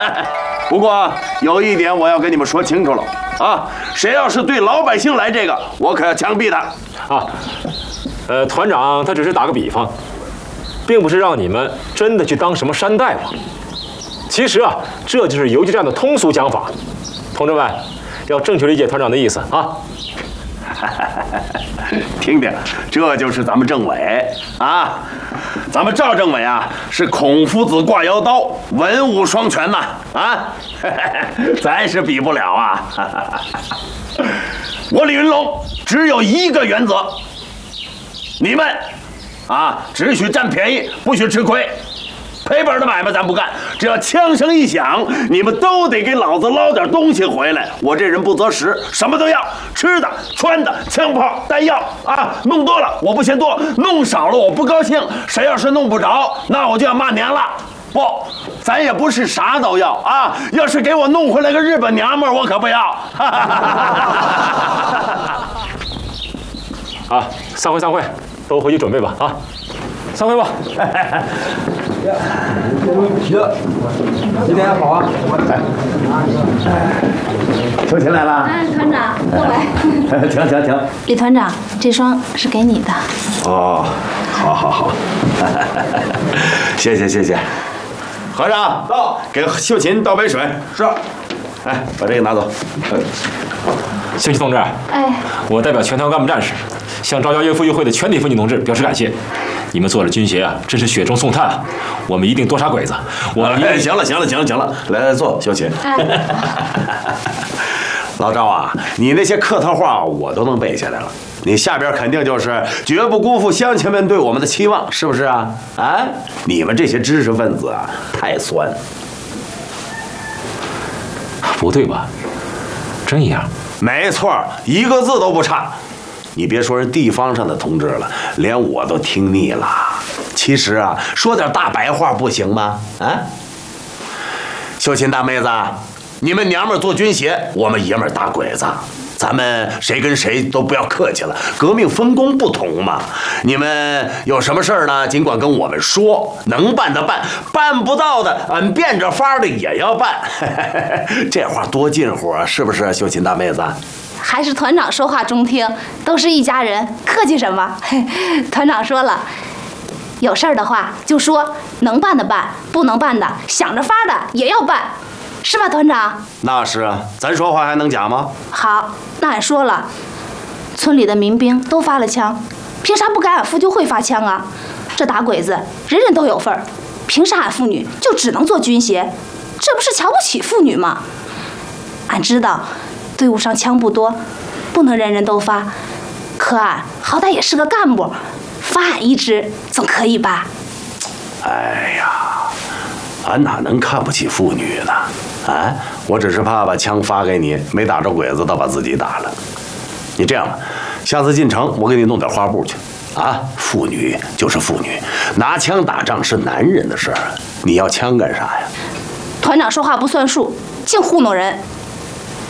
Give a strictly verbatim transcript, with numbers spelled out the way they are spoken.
不过有一点我要跟你们说清楚了啊，谁要是对老百姓来这个，我可要枪毙他。 啊，呃，团长他只是打个比方，并不是让你们真的去当什么山大王。其实啊，这就是游击战的通俗讲法。同志们，要正确理解团长的意思啊。 听听，这就是咱们政委啊，咱们赵政委啊是孔夫子挂腰刀，文武双全呐啊，咱是比不了啊。我李云龙只有一个原则，你们啊只许占便宜，不许吃亏。赔本的买卖咱不干，只要枪声一响，你们都得给老子捞点东西回来。我这人不择时，什么都要，吃的、穿的、枪炮、弹药啊，弄多了我不嫌多，弄少了我不高兴。谁要是弄不着，那我就要骂娘了。不，咱也不是啥都要啊，要是给我弄回来个日本娘们儿，我可不要。 啊，散会散会，都回去准备吧啊，散会吧。 行，今天好啊！ 秋琴来了。 哎，团长，过来。 请请请。 李团长，这双是给你的。 哦，好好好，谢谢谢谢。和尚到，给秀琴倒杯水。是。哎，把这个拿走。 秀琴同志， 哎， 我代表全团干部战士，向赵家岳妇育会的全体妇女同志表示感谢。你们做了军鞋啊，真是雪中送炭啊！我们一定多杀鬼子。我们、 哎、行了行了行了行了，来来坐，秀琴。 哎、 老赵啊，你那些客套话我都能背下来了。你下边肯定就是绝不辜负乡亲们对我们的期望，是不是啊？啊，你们这些知识分子啊，太酸。 不对吧？真一样？ 没错，一个字都不差。你别说人地方上的同志了，连我都听腻了。其实啊，说点大白话不行吗？啊，秀琴大妹子，你们娘们儿做军鞋，我们爷们儿打鬼子，咱们谁跟谁都不要客气了。革命分工不同嘛，你们有什么事儿呢？尽管跟我们说，能办的办，办不到的，俺变着法的也要办。这话多近乎啊，是不是，秀琴大妹子？ 还是团长说话中听，都是一家人，客气什么？团长说了，有事儿的话就说，能办的办，不能办的想着法的也要办，是吧，团长？ 那是啊，咱说话还能假吗？ 好，那俺说了，村里的民兵都发了枪，凭啥不给俺妇救会发枪啊？这打鬼子人人都有份儿，凭啥俺妇女就只能做军鞋？这不是瞧不起妇女吗？俺知道队伍上枪不多，不能人人都发，可俺好歹也是个干部，发俺一支总可以吧？ 哎呀，俺哪能看不起妇女呢？啊，我只是怕把枪发给你，没打着鬼子，倒把自己打了。你这样吧，下次进城我给你弄点花布去。啊，妇女就是妇女，拿枪打仗是男人的事儿，你要枪干啥呀？ 团长说话不算数，净糊弄人。